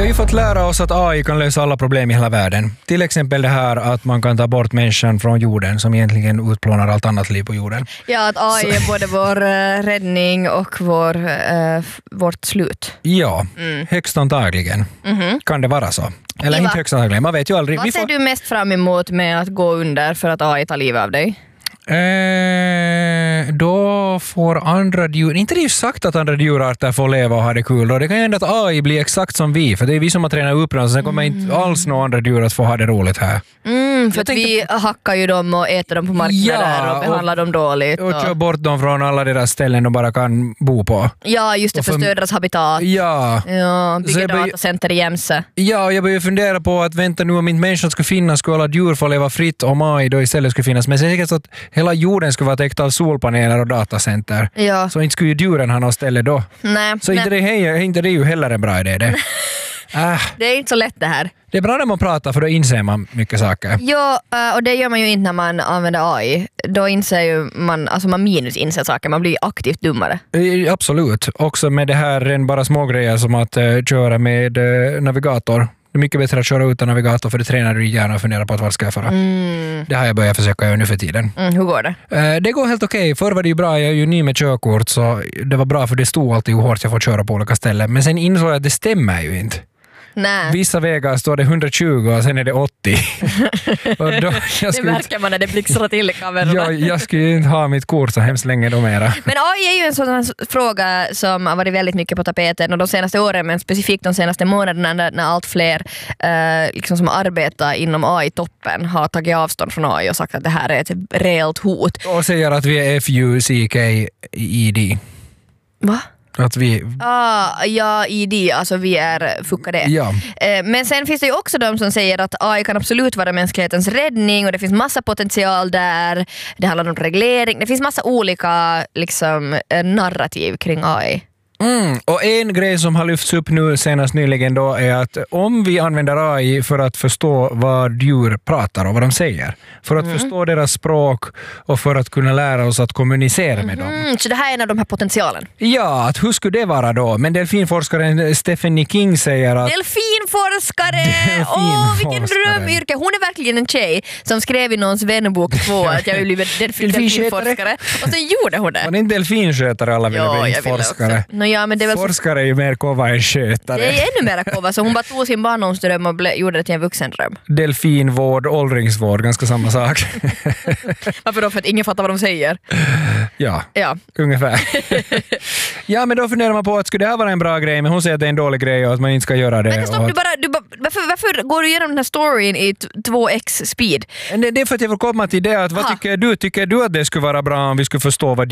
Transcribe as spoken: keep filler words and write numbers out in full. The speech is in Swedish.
ju fått lära oss att A I kan lösa alla problem i hela världen. Till exempel det här att man kan ta bort människan från jorden som egentligen utplånar allt annat liv på jorden. Ja, att A I är både vår uh, räddning och vår, uh, vårt slut. Ja, mm. högst antagligen. Mm-hmm. Kan det vara så? Eller Eva, inte högst antagligen, man vet ju aldrig. Vad Vi ser får... du mest fram emot med att gå under för att A I tar livet av dig? Eh, då får andra djur, inte det är ju sagt att andra djurarter får leva och ha det kul då. Det kan ju hända att A I blir exakt som vi, för det är vi som har tränat upp den, så sen kommer mm. inte alls några andra djur att få ha det roligt här. Mm, för att tänkte... vi hackar ju dem och äter dem på marknader ja, och behandlar och, dem dåligt. Och, och kör bort dem från alla deras ställen de bara kan bo på. Ja, just det, för... förstör deras habitat. Ja. Ja, bygger datacenter i Jämse. Ja, jag börjar fundera på att vänta nu om inte människan skulle finnas, skulle alla djur få leva fritt om A I då istället skulle finnas. Men säkert så att hela jorden skulle vara täckt av solpaneler och datacenter. Ja. Så inte skulle ju djuren ha något ställe då. Nej. Så nej. Inte, det, hej, inte det är ju heller en bra idé det. äh. Det är inte så lätt det här. Det är bra när man pratar för då inser man mycket saker. Ja, och det gör man ju inte när man använder A I. Då inser ju man, alltså man minus inser saker, man blir aktivt dummare. Absolut. Också med det här en bara små grejer som att uh, köra med uh, navigator. Det är mycket bättre att köra utan navigator för det tränar du gärna och funderar på att vart ska jag föra. Mm. Det har jag börjat försöka göra nu för tiden. Mm, hur går det? Uh, det går helt okej. Okay. Förr var det ju bra, jag är ju ny med körkort så det var bra för det stod alltid hur hårt jag får köra på olika ställen. Men sen insåg jag att det stämmer ju inte. Nej. Vissa vägar står det hundratjugo och sen är det åttio. och då, jag det märker inte, man när det blixtrar till i kamerorna. jag, jag skulle ju inte ha mitt kort så hemskt länge då mera. Men A I är ju en sån fråga som har varit väldigt mycket på tapeten och de senaste åren, men specifikt de senaste månaderna när, när allt fler eh, liksom som arbetar inom A I-toppen har tagit avstånd från A I och sagt att det här är ett reellt hot. Och säger att vi är F U C K I D. Va? Att vi... Ah, ja, I D, alltså vi är fuckade. Ja. Eh, men sen finns det ju också de som säger att A I kan absolut vara mänsklighetens räddning och det finns massa potential där. Det handlar om reglering. Det finns massa olika liksom, narrativ kring A I. Mm. Och en grej som har lyfts upp nu senast nyligen då är att om vi använder A I för att förstå vad djur pratar och vad de säger, för att mm. förstå deras språk och för att kunna lära oss att kommunicera med mm. dem. Så det här är en av de här potentialen? Ja, att hur skulle det vara då? Men delfinforskaren Stephanie King säger att... Delfinforskare! Åh, oh, vilken drömyrke! Hon är verkligen en tjej som skrev i någons vänbok två att jag vill bli delfin- delfinforskare. Och sen gjorde hon det. Man är inte delfinskötare, alla vill bli forskare. Ja, men det är väl forskare så... är ju mer kova än skötare. Det är ännu mer kova, så hon bara tog sin barndomsdröm och ble... gjorde det till en vuxendröm. Delfinvård, åldringsvård, ganska samma sak. Varför då? För att ingen fattar vad de säger? Ja, ja. ungefär. Ja, men då funderar man på att skulle det här vara en bra grej, men hon säger att det är en dålig grej och att man inte ska göra det. Men stopp, att... du bara, du bara, varför, varför går du igenom den här storyn i två x speed? Det är för att jag vill komma till det att vad tycker du? Tycker du att det skulle vara bra om vi skulle förstå vad